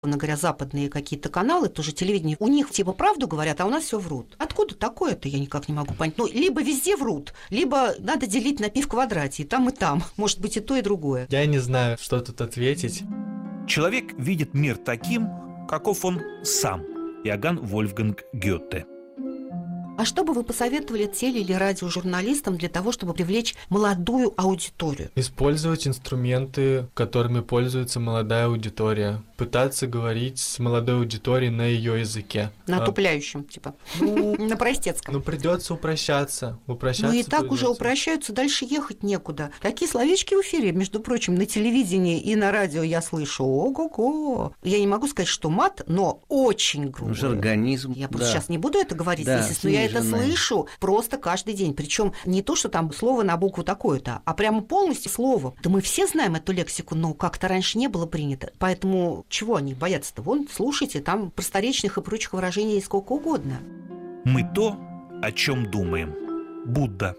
говоря, западные какие-то каналы, тоже телевидение, у них типа правду говорят, а у нас все врут. Откуда такое-то, я никак не могу понять. Ну, либо везде врут, либо надо делить на пи в квадрате, и там. Может быть, и то, и другое. Я не знаю, что тут ответить. Человек видит мир таким, каков он сам. Иоганн Вольфганг Гёте. А что бы вы посоветовали теле- или радиожурналистам для того, чтобы привлечь молодую аудиторию? Использовать инструменты, которыми пользуется молодая аудитория. Пытаться говорить с молодой аудиторией на ее языке. На тупляющем, типа. На простецком. Ну, придется упрощаться. Ну и так уже упрощаются, дальше ехать некуда. Такие словечки в эфире, между прочим, на телевидении и на радио я слышу. Ого-го. Я не могу сказать, что мат, но очень грубо. Жаргонизм. Я просто сейчас не буду это говорить здесь, но я это слышу просто каждый день. Причем не то, что там слово на букву такое-то, а прямо полностью слово. Да мы все знаем эту лексику, но как-то раньше не было принято. Поэтому чего они боятся-то? Вон, слушайте, там просторечных и прочих выражений сколько угодно. Мы то, о чем думаем. Будда.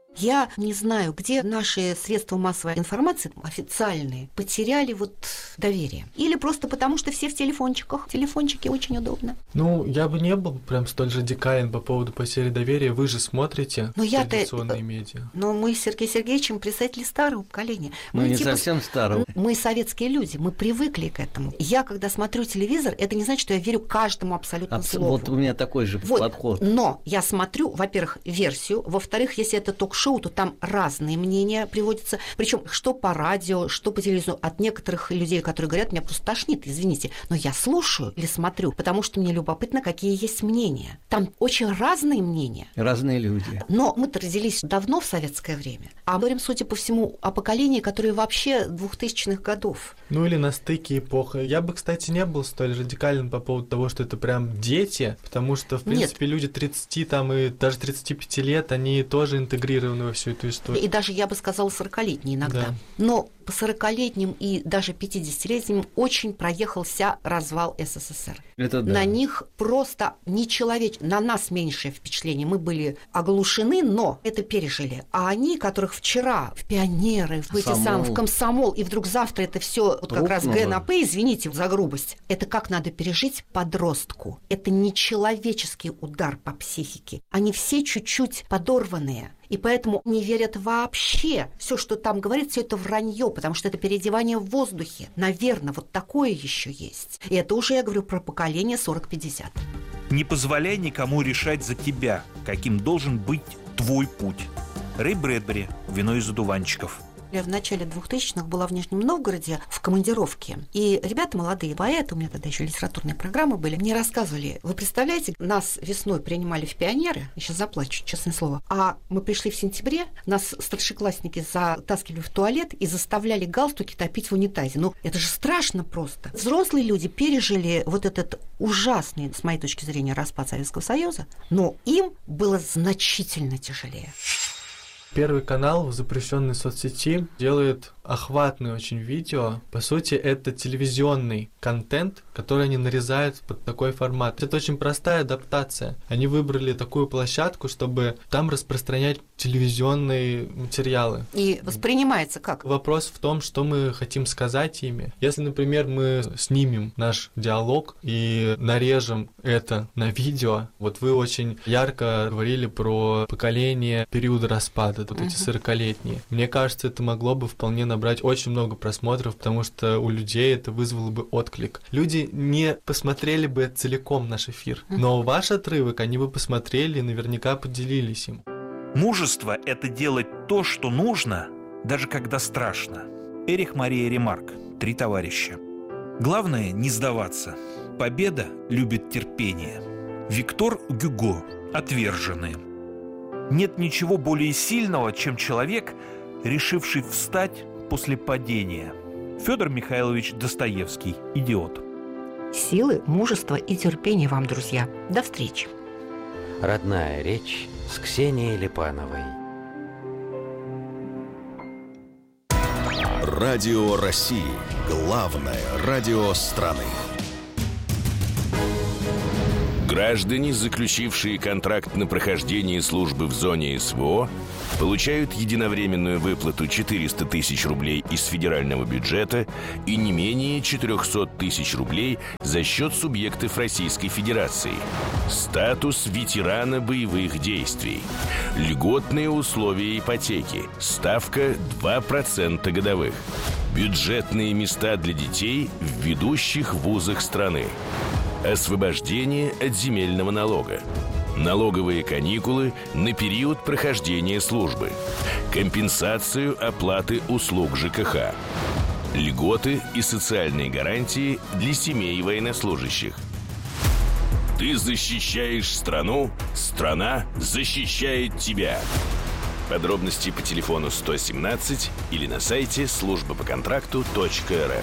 Я не знаю, где наши средства массовой информации официальные потеряли доверие. Или просто потому, что все в телефончиках. Телефончики очень удобно. Ну, я бы не был прям столь радикален по поводу потери доверия. Вы же смотрите традиционные медиа. Но мы с Сергеем Сергеевичем представители старого поколения. Мы не совсем старого. Мы советские люди, мы привыкли к этому. Я, когда смотрю телевизор, это не значит, что я верю каждому абсолютно слову. Вот у меня такой же подход. Но я смотрю, во-первых, версию, во-вторых, если это ток-шоу, то там разные мнения приводятся. Причем что по радио, что по телевизору. От некоторых людей, которые говорят, меня просто тошнит, извините. Но я слушаю или смотрю, потому что мне любопытно, какие есть мнения. Там очень разные мнения. Разные люди. Но мы-то родились давно в советское время. А мы говорим, судя по всему, о поколении, которое вообще 2000-х годов. Ну или на стыке эпох. Я бы, кстати, не был столь радикален по поводу того, что это прям дети, потому что, в принципе, люди 30 там и даже 35 лет, они тоже интегрированы во всю эту историю. И даже, я бы сказала, 40-летние иногда. Да. Но по 40-летним и даже 50-летним очень проехался развал СССР. Это да. На них просто нечеловечно, на нас меньшее впечатление. Мы были оглушены, но это пережили. А они, которых вчера в пионеры, в комсомол, и вдруг завтра это все как раз ГНАП, извините за грубость, это как надо пережить подростку. Это нечеловеческий удар по психике. Они все чуть-чуть подорванные. И поэтому не верят вообще. Все, что там говорит, все это вранье, потому что это переодевание в воздухе. Наверное, такое еще есть. И это уже я говорю про поколение 40-50. Не позволяй никому решать за тебя, каким должен быть твой путь. Рэй Брэдбери, «Вино из одуванчиков». Я в начале 2000-х была в Нижнем Новгороде в командировке. И ребята молодые, поэты, у меня тогда еще литературные программы были, мне рассказывали, вы представляете, нас весной принимали в пионеры, я сейчас заплачу, честное слово, а мы пришли в сентябре, нас старшеклассники затаскивали в туалет и заставляли галстуки топить в унитазе. Ну, это же страшно просто. Взрослые люди пережили этот ужасный, с моей точки зрения, распад Советского Союза, но им было значительно тяжелее. Первый канал в запрещенной соцсети делает охватное очень видео. По сути, это телевизионный контент, который они нарезают под такой формат. Это очень простая адаптация. Они выбрали такую площадку, чтобы там распространять телевизионные материалы. И воспринимается как? Вопрос в том, что мы хотим сказать ими. Если, например, мы снимем наш диалог и нарежем это на видео, вы очень ярко говорили про поколение периода распада, эти 40-летние. Мне кажется, это могло бы вполне набрать очень много просмотров, потому что у людей это вызвало бы отклик. Люди не посмотрели бы целиком наш эфир, но ваш отрывок они бы посмотрели и наверняка поделились им. Мужество – это делать то, что нужно, даже когда страшно. Эрих Мария Ремарк, «Три товарища». Главное – не сдаваться. Победа любит терпение. Виктор Гюго, «Отверженные». Нет ничего более сильного, чем человек, решивший встать после падения. Федор Михайлович Достоевский, «Идиот». Силы, мужества и терпения вам, друзья. До встречи. Родная речь с Ксенией Липановой. Радио России. Главное радио страны. Граждане, заключившие контракт на прохождение службы в зоне СВО, получают единовременную выплату 400 тысяч рублей из федерального бюджета и не менее 400 тысяч рублей за счет субъектов Российской Федерации. Статус ветерана боевых действий. Льготные условия ипотеки. Ставка 2% годовых. Бюджетные места для детей в ведущих вузах страны. Освобождение от земельного налога. Налоговые каникулы на период прохождения службы. Компенсацию оплаты услуг ЖКХ. Льготы и социальные гарантии для семей военнослужащих. Ты защищаешь страну, страна защищает тебя. Подробности по телефону 117 или на сайте службапоконтракту.рф.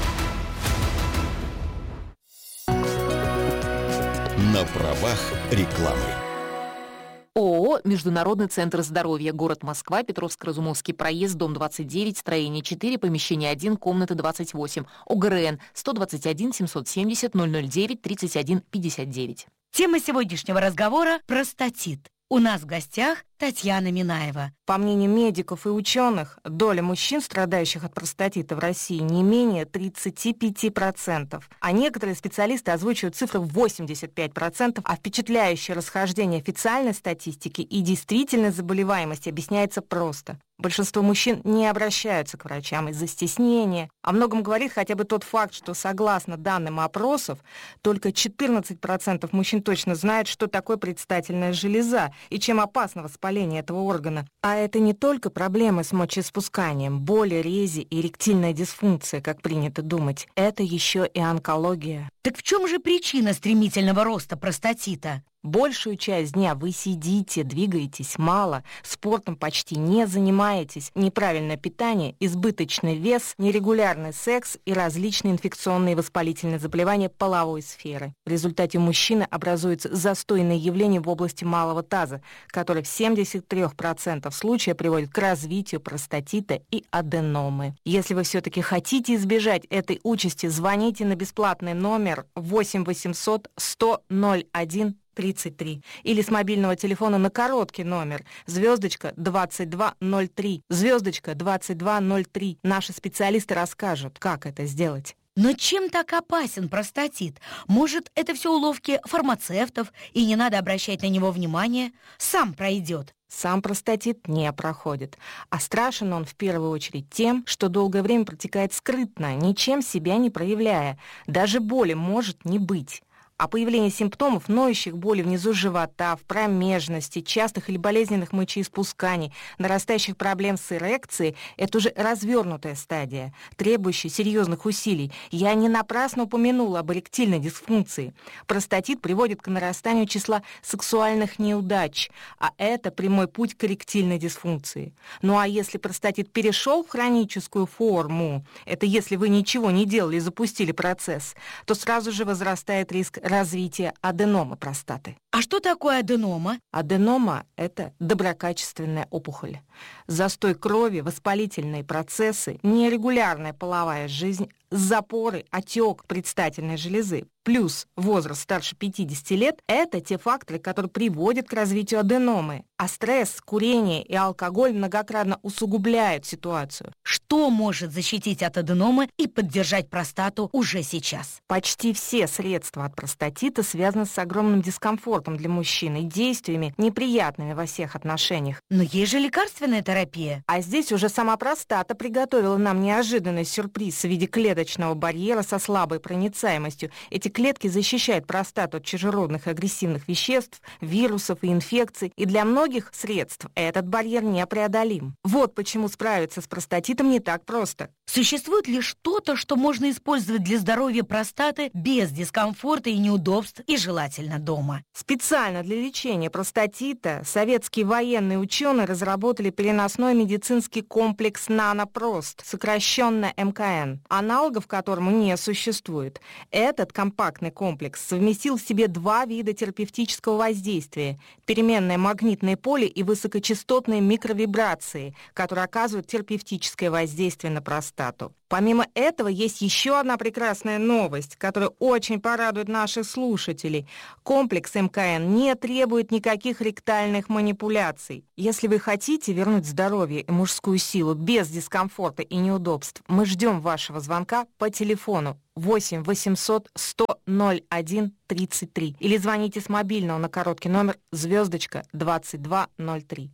На правах рекламы. ООО «Международный центр здоровья», город Москва, Петровско-Разумовский проезд, дом 29, строение 4, помещение 1, комната 28, ОГРН 121 770 009 31 59. Тема сегодняшнего разговора – простатит. У нас в гостях Татьяна Минаева. По мнению медиков и ученых, доля мужчин, страдающих от простатита в России, не менее 35%. А некоторые специалисты озвучивают цифру 85%, а впечатляющее расхождение официальной статистики и действительной заболеваемости объясняется просто. Большинство мужчин не обращаются к врачам из-за стеснения. О многом говорит хотя бы тот факт, что, согласно данным опросов, только 14% мужчин точно знают, что такое предстательная железа и чем опасно воспаление этого органа. А это не только проблемы с мочеиспусканием, боли, рези и эректильная дисфункция, как принято думать. Это еще и онкология. Так в чем же причина стремительного роста простатита? Большую часть дня вы сидите, двигаетесь мало, спортом почти не занимаетесь, неправильное питание, избыточный вес, нерегулярный секс и различные инфекционные и воспалительные заболевания половой сферы. В результате у мужчины образуется застойное явление в области малого таза, которое в 73% случаев приводит к развитию простатита и аденомы. Если вы все-таки хотите избежать этой участи, звоните на бесплатный номер 8 800 100 01 33 или с мобильного телефона на короткий номер *2203, *2203. Наши специалисты расскажут, как это сделать. Но чем так опасен простатит? Может, это все уловки фармацевтов, и не надо обращать на него внимания? Сам пройдет. Сам простатит не проходит. А страшен он в первую очередь тем, что долгое время протекает скрытно, ничем себя не проявляя. Даже боли может не быть. А появление симптомов ноющих боли внизу живота, в промежности, частых или болезненных мочеиспусканий, нарастающих проблем с эрекцией – это уже развернутая стадия, требующая серьезных усилий. Я не напрасно упомянула об эректильной дисфункции. Простатит приводит к нарастанию числа сексуальных неудач, а это прямой путь к эректильной дисфункции. Ну а если простатит перешел в хроническую форму, это если вы ничего не делали и запустили процесс, то сразу же возрастает риск развития аденомы простаты. А что такое аденома? Аденома – это доброкачественная опухоль. Застой крови, воспалительные процессы, нерегулярная половая жизнь, запоры, отек предстательной железы, плюс возраст старше 50 лет – это те факторы, которые приводят к развитию аденомы. А стресс, курение и алкоголь многократно усугубляют ситуацию. Что может защитить от аденомы и поддержать простату уже сейчас? Почти все средства от простатита связаны с огромным дискомфортом для мужчины и действиями, неприятными во всех отношениях. Но есть же лекарственная терапия. А здесь уже сама простата приготовила нам неожиданный сюрприз в виде клеточного барьера со слабой проницаемостью. Эти клетки защищают простату от чужеродных и агрессивных веществ, вирусов и инфекций, и для многих средств этот барьер непреодолим. Вот почему справиться с простатитом не так просто. Существует ли что-то, что можно использовать для здоровья простаты без дискомфорта и неудобств, и желательно дома? Специально для лечения простатита советские военные ученые разработали переносной медицинский комплекс «Нанопрост», сокращенно МКН, аналогов которому не существует. Этот компактный комплекс совместил в себе два вида терапевтического воздействия – переменное магнитное поле и высокочастотные микровибрации, которые оказывают терапевтическое воздействие на простату. Помимо этого, есть еще одна прекрасная новость, которая очень порадует наших слушателей. Комплекс МКН не требует никаких ректальных манипуляций. Если вы хотите вернуть здоровье и мужскую силу без дискомфорта и неудобств, мы ждем вашего звонка по телефону 8 800 100 01 33 или звоните с мобильного на короткий номер *2203.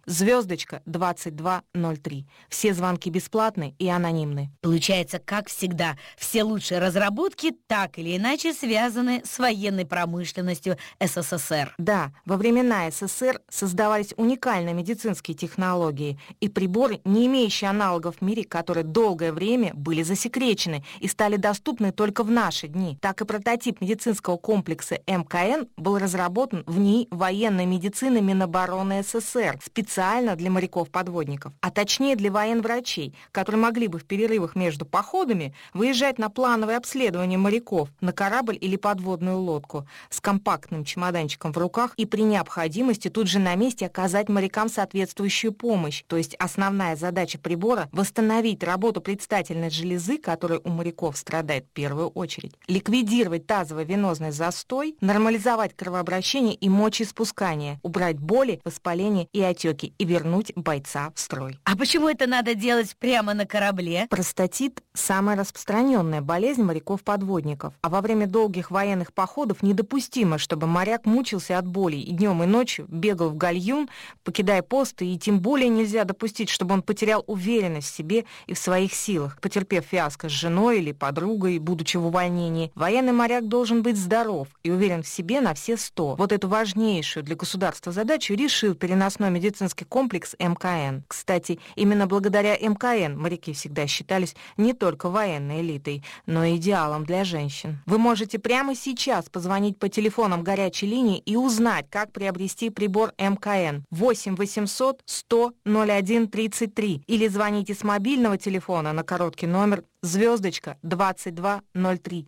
*2203. Все звонки бесплатны и анонимны. Получается, как всегда, все лучшие разработки так или иначе связаны с военной промышленностью СССР. Да, во времена СССР создавались уникальные медицинские технологии и приборы, не имеющие аналогов в мире, которые долгое время были засекречены и стали доступны только в наши дни. Так и прототип медицинского комплекса МКН был разработан в НИИ военной медицины Минобороны СССР специально для моряков-подводников, а точнее для военврачей, которые могли бы в перерывах между походами выезжать на плановое обследование моряков на корабль или подводную лодку с компактным чемоданчиком в руках и при необходимости тут же на месте оказать морякам соответствующую помощь. То есть основная задача прибора — восстановить работу предстательной железы, которая у моряков страдает в первую очередь, ликвидировать тазово-венозный застой, нормализовать кровообращение и мочеиспускание, убрать боли, воспаление и отеки и вернуть бойца в строй. А почему это надо делать прямо на корабле? Простатит – самая распространенная болезнь моряков-подводников, а во время долгих военных походов недопустимо, чтобы моряк мучился от боли и днем, и ночью бегал в гальюн, покидая посты, и тем более нельзя допустить, чтобы он потерял уверенность в себе и в своих силах, потерпев фиаско с женой или подругой, будучи в увольнении. Военный моряк должен быть здоров и уверен в себе на все 100. Вот эту важнейшую для государства задачу решил переносной медицинский комплекс МКН. Кстати, именно благодаря МКН моряки всегда считались не только военной элитой, но и идеалом для женщин. Вы можете прямо сейчас позвонить по телефонам горячей линии и узнать, как приобрести прибор МКН 8 800 100 01 33 или звоните с мобильного телефона на короткий номер *2203.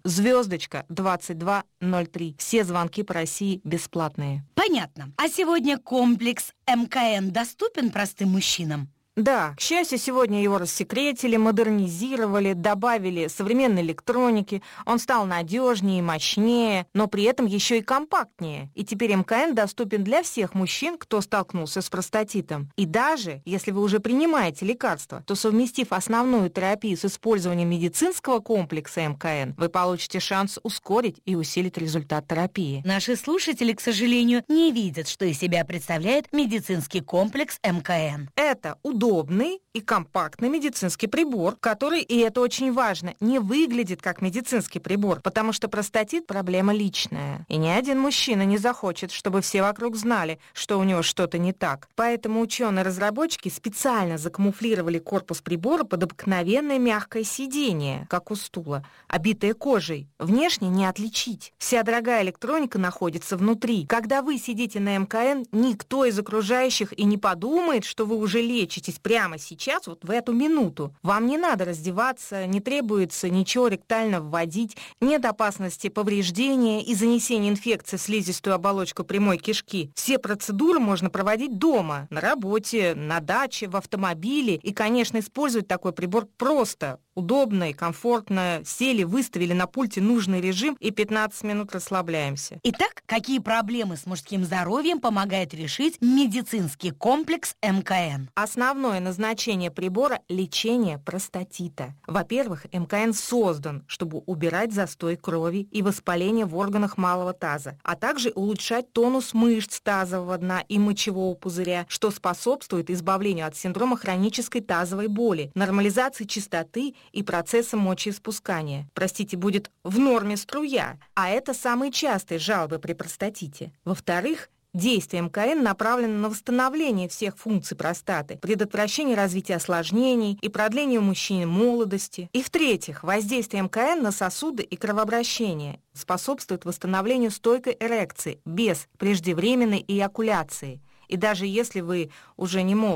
*2203. Все звонки по России бесплатные. Понятно. А сегодня комплекс МКН доступен простым мужчинам? Да, к счастью, сегодня его рассекретили, модернизировали, добавили современной электроники. Он стал надежнее и мощнее, но при этом еще и компактнее. И теперь МКН доступен для всех мужчин, кто столкнулся с простатитом. И даже если вы уже принимаете лекарства, то, совместив основную терапию с использованием медицинского комплекса МКН, вы получите шанс ускорить и усилить результат терапии. Наши слушатели, к сожалению, не видят, что из себя представляет медицинский комплекс МКН. Это удобный и компактный медицинский прибор, который, и это очень важно, не выглядит как медицинский прибор, потому что простатит – проблема личная. И ни один мужчина не захочет, чтобы все вокруг знали, что у него что-то не так. Поэтому ученые-разработчики специально закамуфлировали корпус прибора под обыкновенное мягкое сиденье, как у стула, обитое кожей. Внешне не отличить. Вся дорогая электроника находится внутри. Когда вы сидите на МКН, никто из окружающих и не подумает, что вы уже лечитесь прямо сейчас, вот в эту минуту. Вам не надо раздеваться, не требуется ничего ректально вводить, нет опасности повреждения и занесения инфекции в слизистую оболочку прямой кишки. Все процедуры можно проводить дома, на работе, на даче, в автомобиле. И, конечно, использовать такой прибор просто, удобно и комфортно. Сели, выставили на пульте нужный режим и 15 минут расслабляемся. Итак, какие проблемы с мужским здоровьем помогает решить медицинский комплекс МКН? Основное назначение прибора – лечение простатита. Во-первых, МКН создан, чтобы убирать застой крови и воспаление в органах малого таза, а также улучшать тонус мышц тазового дна и мочевого пузыря, что способствует избавлению от синдрома хронической тазовой боли, нормализации чистоты и процесса мочеиспускания. Простите, будет в норме струя, а это самые частые жалобы при простатите. Во-вторых, действие МКН направлено на восстановление всех функций простаты, предотвращение развития осложнений и продление у мужчин молодости. И в-третьих, воздействие мкн на сосуды и кровообращение способствует восстановлению стойкой эрекции без преждевременной эякуляции. И даже если вы уже не молоды.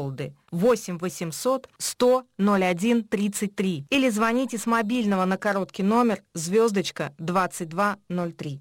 8 800 100 01 33 или звоните с мобильного на короткий номер *2203.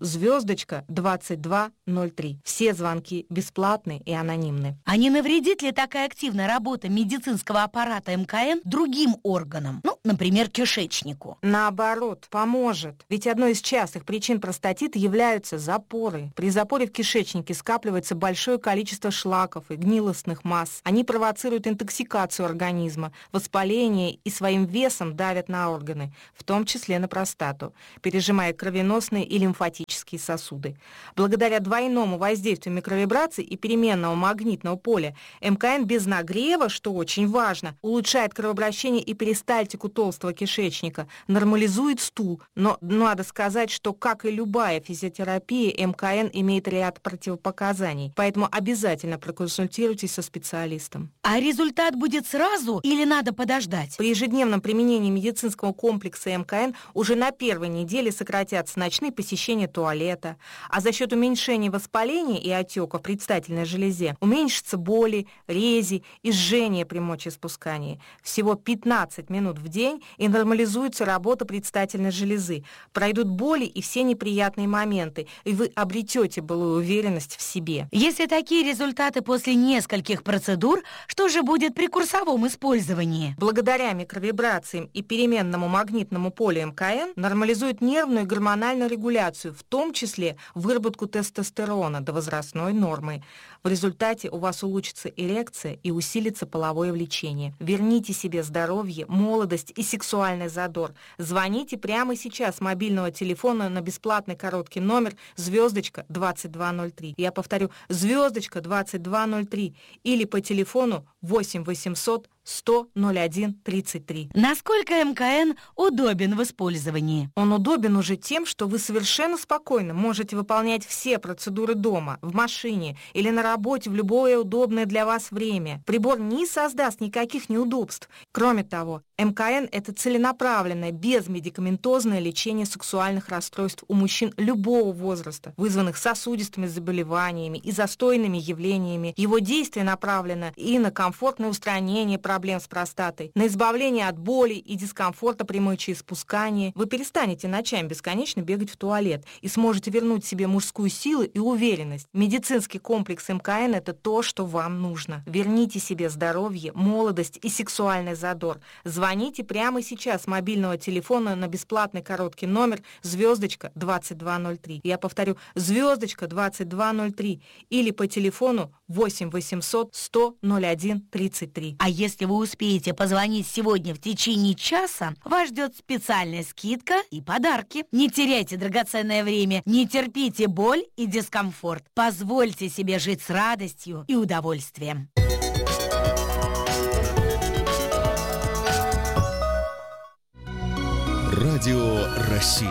*2203. Все звонки бесплатны и анонимны. А не навредит ли такая активная работа медицинского аппарата МКН другим органам? Например, кишечнику? Наоборот, поможет. Ведь одной из частых причин простатита являются запоры. При запоре в кишечнике скапливается большое количество шлаков и гнилостных масс. Они провоцируют интоксикацию организма, воспаление и своим весом давят на органы, в том числе на простату, пережимая кровеносные и лимфатические сосуды. Благодаря двойному воздействию микровибраций и переменного магнитного поля МКН без нагрева, что очень важно, улучшает кровообращение и перистальтику толстого кишечника, нормализует стул. Но надо сказать, что, как и любая физиотерапия, МКН имеет ряд противопоказаний, поэтому обязательно проконсультируйтесь со специалистом. А результат будет сразу или надо подождать? При ежедневном применении медицинского комплекса МКН уже на первой неделе сократятся ночные посещения туалета, а за счет уменьшения воспаления и отека в предстательной железе уменьшатся боли, рези и жжение при мочеиспускании. Всего 15 минут в день и нормализуется работа предстательной железы. Пройдут боли и все неприятные моменты, и вы обретете былую уверенность в себе. Если такие результаты после нескольких процедур, что же будет при курсовом использовании? Благодаря микровибрациям и переменному магнитному полю МКН нормализует нервную и гормональную регуляцию, в том числе выработку тестостерона до возрастной нормы. В результате у вас улучшится эрекция и усилится половое влечение. Верните себе здоровье, молодость и сексуальный задор. Звоните прямо сейчас с мобильного телефона на бесплатный короткий номер *2203. Я повторю, *2203 или по телефону 8 800 100 01 33. Насколько МКН удобен в использовании? Он удобен уже тем, что вы совершенно спокойно можете выполнять все процедуры дома, в машине или на работе в любое удобное для вас время. Прибор не создаст никаких неудобств. Кроме того, МКН – это целенаправленное, безмедикаментозное лечение сексуальных расстройств у мужчин любого возраста, вызванных сосудистыми заболеваниями и застойными явлениями. Его действие направлено и на комфортное устранение проблем с простатой, на избавление от боли и дискомфорта при мочеиспускании. Вы перестанете ночами бесконечно бегать в туалет и сможете вернуть себе мужскую силу и уверенность. Медицинский комплекс МКН – это то, что вам нужно. Верните себе здоровье, молодость и сексуальный задор. Звоните прямо сейчас с мобильного телефона на бесплатный короткий номер *2203. Я повторю, *2203 или по телефону 8 800 100 01 33. А если вы успеете позвонить сегодня в течение часа, вас ждет специальная скидка и подарки. Не теряйте драгоценное время, не терпите боль и дискомфорт. Позвольте себе жить с радостью и удовольствием. Радио России.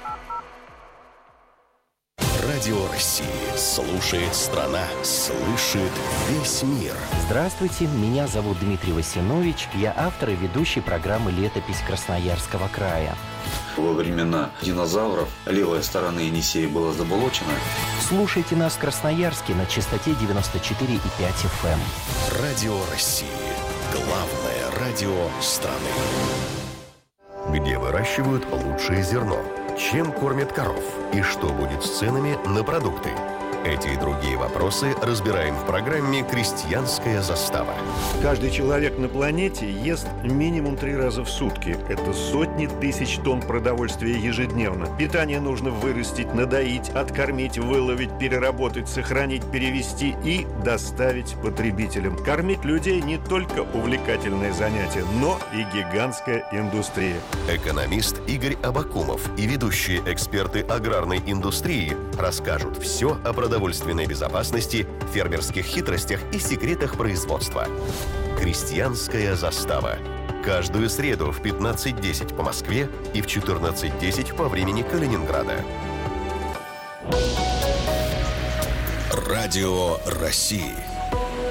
Радио России. Слушает страна. Слышит весь мир. Здравствуйте, меня зовут Дмитрий Васинович. Я автор и ведущий программы «Летопись Красноярского края». Во времена динозавров левая сторона Енисея была заболочена. Слушайте нас в Красноярске на частоте 94,5 FM. Радио России. Главное радио страны. Где выращивают лучшее зерно? Чем кормят коров? И что будет с ценами на продукты? Эти и другие вопросы разбираем в программе «Крестьянская застава». Каждый человек на планете ест минимум 3 раза в сутки. Это сотни тысяч тонн продовольствия ежедневно. Питание нужно вырастить, надоить, откормить, выловить, переработать, сохранить, перевести и доставить потребителям. Кормить людей не только увлекательное занятие, но и гигантская индустрия. Экономист Игорь Абакумов и ведущие эксперты аграрной индустрии расскажут все о продовольственной безопасности, фермерских хитростях и секретах производства. «Крестьянская застава». Каждую среду в 15:10 по Москве и в 14:10 по времени Калининграда. Радио России.